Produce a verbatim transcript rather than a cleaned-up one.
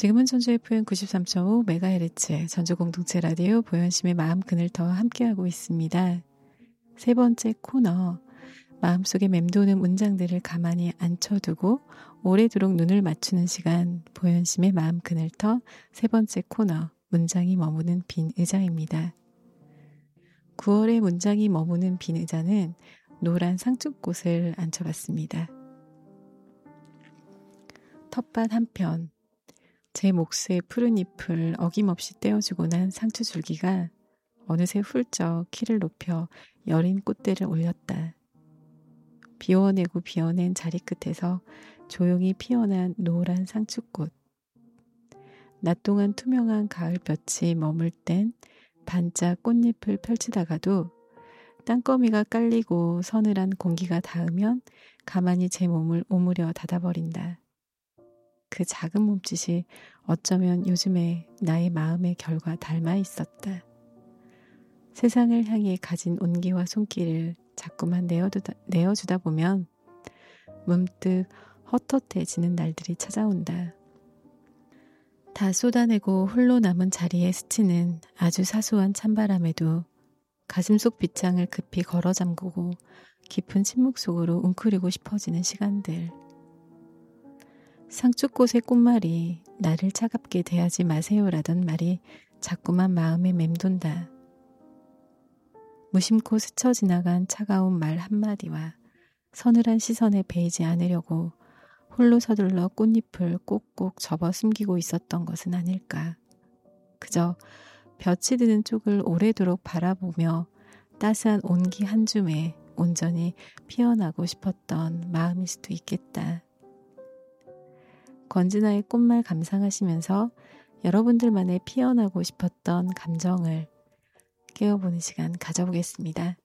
지금은 전주 에프엠 구십삼 점 오 메가헤르츠 전주 공동체 라디오 보현심의 마음 그늘터 함께하고 있습니다. 세 번째 코너, 마음속에 맴도는 문장들을 가만히 앉혀두고 오래도록 눈을 맞추는 시간, 보현심의 마음 그늘터 세 번째 코너, 문장이 머무는 빈 의자입니다. 구월에 문장이 머무는 빈 의자는 노란 상추꽃을 앉혀봤습니다. 텃밭 한편, 제 몫의 푸른 잎을 어김없이 떼어주고 난 상추 줄기가 어느새 훌쩍 키를 높여 여린 꽃대를 올렸다. 비워내고 비워낸 자리 끝에서 조용히 피어난 노란 상추꽃. 낮 동안 투명한 가을볕이 머물 땐 반짝 꽃잎을 펼치다가도 땅거미가 깔리고 서늘한 공기가 닿으면 가만히 제 몸을 오므려 닫아버린다. 그 작은 몸짓이 어쩌면 요즘에 나의 마음의 결과 닮아 있었다. 세상을 향해 가진 온기와 손길을 자꾸만 내어두다, 내어주다 보면 문득 헛헛해지는 날들이 찾아온다. 다 쏟아내고 홀로 남은 자리에 스치는 아주 사소한 찬바람에도 가슴속 빗장을 급히 걸어 잠그고 깊은 침묵 속으로 웅크리고 싶어지는 시간들. 상추꽃의 꽃말이 나를 차갑게 대하지 마세요라던 말이 자꾸만 마음에 맴돈다. 무심코 스쳐 지나간 차가운 말 한마디와 서늘한 시선에 베이지 않으려고 홀로 서둘러 꽃잎을 꼭꼭 접어 숨기고 있었던 것은 아닐까. 그저 볕이 드는 쪽을 오래도록 바라보며 따스한 온기 한 줌에 온전히 피어나고 싶었던 마음일 수도 있겠다. 권진아의 꽃말 감상하시면서 여러분들만의 피어나고 싶었던 감정을 깨워보는 시간 가져보겠습니다.